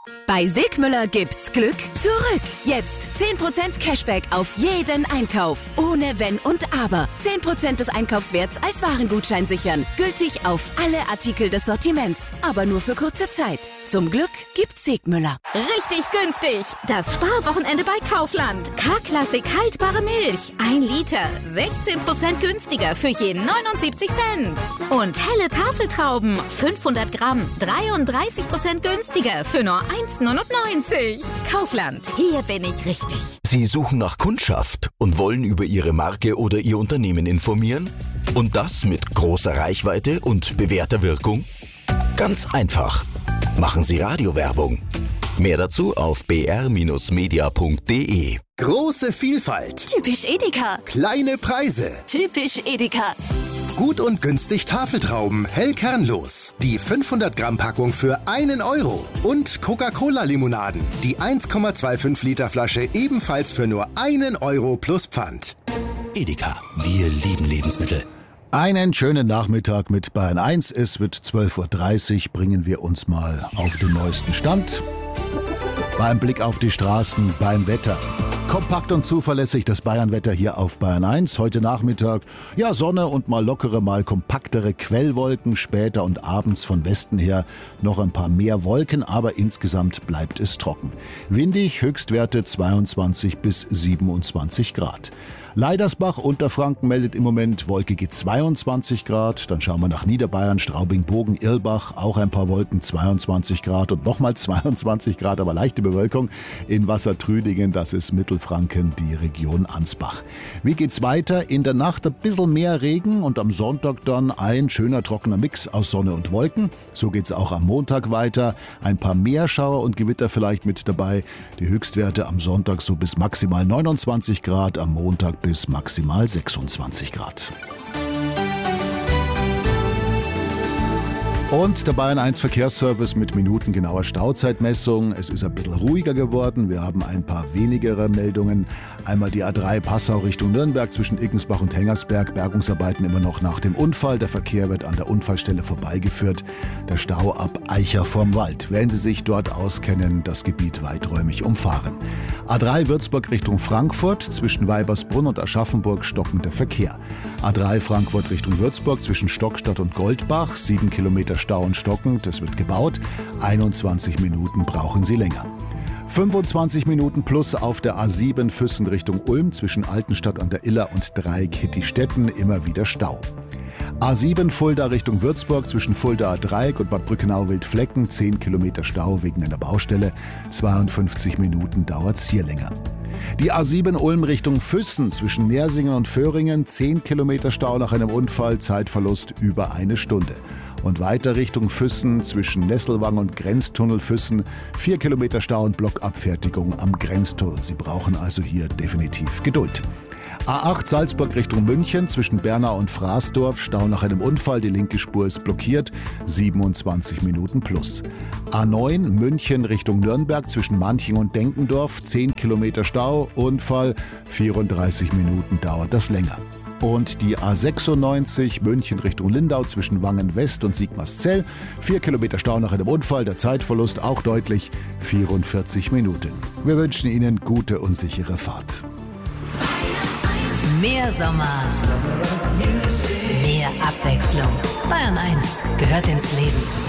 Bei Sigmüller gibt's Glück zurück. Jetzt 10% Cashback auf jeden Einkauf. Ohne Wenn und Aber. 10% des Einkaufswerts als Warengutschein sichern. Gültig auf alle Artikel des Sortiments. Aber nur für kurze Zeit. Zum Glück gibt's Sigmüller. Richtig günstig. Das Sparwochenende bei Kaufland. K-Klassik haltbare Milch. 1 Liter. 16% günstiger für je 79 Cent. Und helle Tafeltrauben. 500 Gramm. 33% günstiger für nur 1,99. Kaufland. Hier bin ich richtig. Sie suchen nach Kundschaft und wollen über Ihre Marke oder Ihr Unternehmen informieren? Und das mit großer Reichweite und bewährter Wirkung? Ganz einfach. Machen Sie Radiowerbung. Mehr dazu auf br-media.de. Große Vielfalt. Typisch Edeka. Kleine Preise. Typisch Edeka. Gut und günstig Tafeltrauben, hell kernlos. Die 500 Gramm Packung für 1 Euro. Und Coca-Cola-Limonaden. Die 1,25 Liter Flasche ebenfalls für nur 1 Euro plus Pfand. Edeka, wir lieben Lebensmittel. Einen schönen Nachmittag mit Bayern 1. Es wird 12.30 Uhr. Bringen wir uns mal auf den neuesten Stand. Beim Blick auf die Straßen, beim Wetter. Kompakt und zuverlässig das Bayern-Wetter hier auf Bayern 1. Heute Nachmittag, ja, Sonne und mal lockere, mal kompaktere Quellwolken. Später und abends von Westen her noch ein paar mehr Wolken, aber insgesamt bleibt es trocken. Windig, Höchstwerte 22 bis 27 Grad. Leidersbach, Unterfranken meldet im Moment wolkige 22 Grad. Dann schauen wir nach Niederbayern, Straubing, Bogen, Irlbach, auch ein paar Wolken, 22 Grad und nochmal 22 Grad, aber leichte Bewölkung. In Wassertrüdingen, das ist Mittelfranken, die Region Ansbach. Wie geht's weiter? In der Nacht ein bisschen mehr Regen und am Sonntag dann ein schöner trockener Mix aus Sonne und Wolken. So geht's auch am Montag weiter. Ein paar Meerschauer und Gewitter vielleicht mit dabei. Die Höchstwerte am Sonntag so bis maximal 29 Grad, am Montag bis maximal 26 Grad. Und der Bayern 1 Verkehrsservice mit minutengenauer Stauzeitmessung. Es ist ein bisschen ruhiger geworden. Wir haben ein paar wenigere Meldungen. Einmal die A3 Passau Richtung Nürnberg zwischen Iggensbach und Hengersberg. Bergungsarbeiten immer noch nach dem Unfall. Der Verkehr wird an der Unfallstelle vorbeigeführt. Der Stau ab Eicher vorm Wald. Wenn Sie sich dort auskennen, das Gebiet weiträumig umfahren. A3 Würzburg Richtung Frankfurt zwischen Weibersbrunn und Aschaffenburg stockender Verkehr. A3 Frankfurt Richtung Würzburg zwischen Stockstadt und Goldbach. 7 Kilometer Stau und stockend, es wird gebaut. 21 Minuten brauchen Sie länger. 25 Minuten plus auf der A7 Füssen Richtung Ulm zwischen Altenstadt an der Iller und Dreieck Hittistetten, immer wieder Stau. A7 Fulda Richtung Würzburg zwischen Fuldaer Dreieck und Bad Brückenau-Wildflecken, 10 Kilometer Stau wegen einer Baustelle, 52 Minuten dauert's hier länger. Die A7 Ulm Richtung Füssen zwischen Nersingen und Föhringen, 10 Kilometer Stau nach einem Unfall, Zeitverlust über 1 Stunde. Und weiter Richtung Füssen zwischen Nesselwang und Grenztunnel Füssen, 4 Kilometer Stau und Blockabfertigung am Grenztunnel. Sie brauchen also hier definitiv Geduld. A8 Salzburg Richtung München zwischen Bernau und Fraßdorf, Stau nach einem Unfall, die linke Spur ist blockiert, 27 Minuten plus. A9 München Richtung Nürnberg zwischen Manching und Denkendorf, 10 Kilometer Stau, Unfall, 34 Minuten dauert das länger. Und die A96 München Richtung Lindau zwischen Wangen West und Sigmarszell, 4 Kilometer Stau nach einem Unfall, der Zeitverlust auch deutlich, 44 Minuten. Wir wünschen Ihnen gute und sichere Fahrt. Mehr Sommer, mehr Abwechslung. Bayern 1 gehört ins Leben.